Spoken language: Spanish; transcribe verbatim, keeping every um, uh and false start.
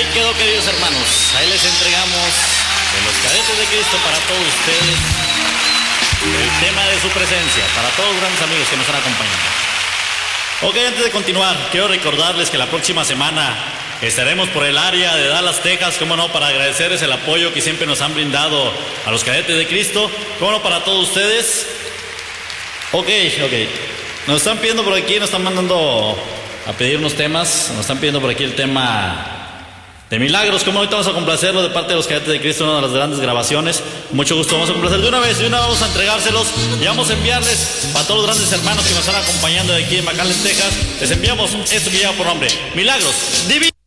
quedó, queridos hermanos. Ahí les entregamos de los Cadetes de Cristo para todos ustedes el tema de su presencia, para todos los grandes amigos que nos están acompañando. Ok, antes de continuar, quiero recordarles que la próxima semana estaremos por el área de Dallas, Texas, cómo no, para agradecerles el apoyo que siempre nos han brindado a los Cadetes de Cristo, cómo no, para todos ustedes. Ok, ok. Nos están pidiendo por aquí, nos están mandando a pedir unos temas, nos están pidiendo por aquí el tema de Milagros, como ahorita vamos a complacerlo de parte de los Cadetes de Cristo, una de las grandes grabaciones. Mucho gusto, vamos a complacer de una vez, de una vamos a entregárselos y vamos a enviarles para todos los grandes hermanos que nos están acompañando de aquí en McAllen, Texas. Les enviamos esto que lleva por nombre Milagros Divinos.